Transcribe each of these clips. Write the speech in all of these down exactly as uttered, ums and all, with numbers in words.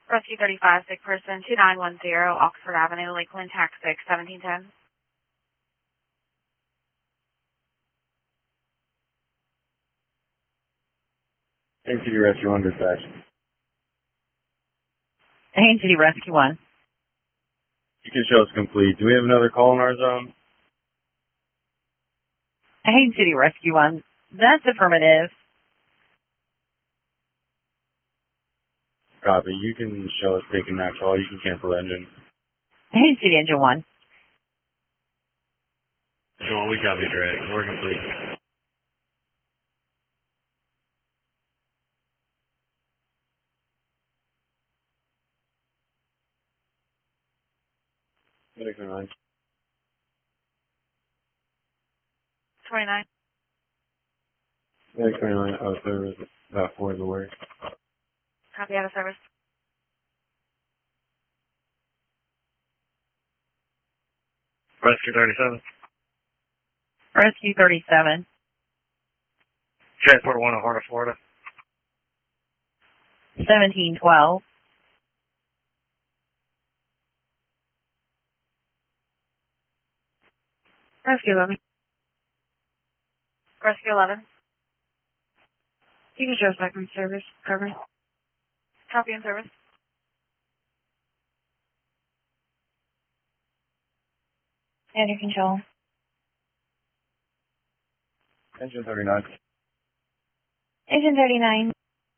Rescue thirty-five, sick person, two nine one zero, Oxford Avenue, Lakeland, tax six, seventeen ten. Haines City Rescue one dispatch. Haines City Rescue one. You can show us complete. Do we have another call in our zone? Haines City Rescue one. That's affirmative. Copy. You can show us taking that call. You can cancel the engine. Haines City Engine one. Well, we copy direct. We're complete. twenty-nine. twenty-nine. twenty-nine. Oh, service. About four of the work. Copy out of service. Rescue thirty-seven. Rescue thirty-seven. Transport one to Horta, Florida. seventeen twelve. Rescue eleven. Rescue eleven. You can show us back in service. Cover. Copy in service. Under control. Engine thirty-nine. Engine thirty-nine.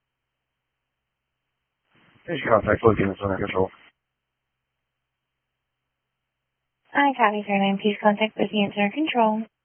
Finish contact looking under control. I copy thirty-nine. Please contact with the answer control.